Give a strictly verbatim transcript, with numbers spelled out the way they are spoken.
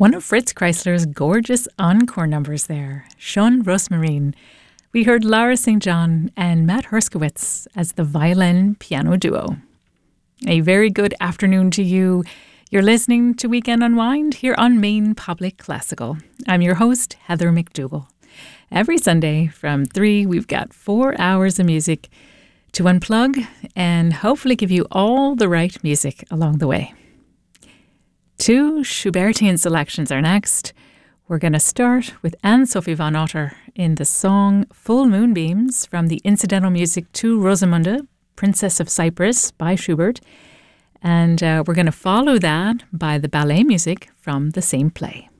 One of Fritz Kreisler's gorgeous encore numbers there, Sean Rosmarin. We heard Lara Saint John and Matt Herskowitz as the violin-piano duo. A very good afternoon to you. You're listening to Weekend Unwind here on Maine Public Classical. I'm your host, Heather McDougall. Every Sunday from three, we've got four hours of music to unplug and hopefully give you all the right music along the way. Two Schubertian selections are next. We're going to start with Anne-Sophie von Otter in the song Full Moonbeams from the incidental music to Rosamunde, Princess of Cyprus by Schubert. And uh, we're going to follow that by the ballet music from the same play.